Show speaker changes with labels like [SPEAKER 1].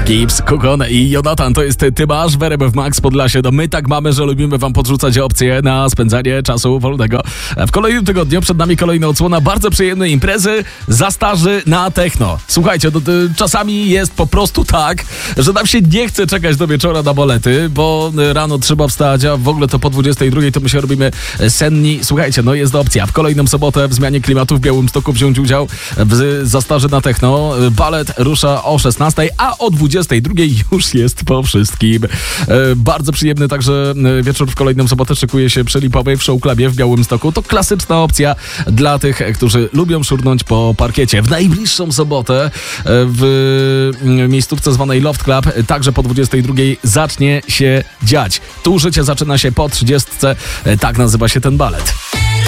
[SPEAKER 1] Gibbs, Kukon i Jonatan, to jest Ty masz w RMF Max Podlasie. No my tak mamy, że lubimy wam podrzucać opcje na spędzanie czasu wolnego. W kolejnym tygodniu przed nami kolejna odsłona bardzo przyjemnej imprezy za starzy na techno. Słuchajcie, czasami jest po prostu tak, że nam się nie chce czekać do wieczora na bolety, bo rano trzeba wstać, a w ogóle to po 22 to my się robimy senni. Słuchajcie, no jest opcja. W kolejną sobotę w zmianie klimatu w Białymstoku wziąć udział w za starzy na techno. Balet rusza o 16, a o 22 już jest po wszystkim. Bardzo przyjemny także wieczór w kolejną sobotę szykuje się przy Lipowej w Show Clubie w Białymstoku. To klasyczna opcja dla tych, którzy lubią szurnąć po parkiecie. W najbliższą sobotę w miejscówce zwanej Loft Club także po 22 zacznie się dziać. Tu życie zaczyna się po 30. Tak nazywa się ten balet.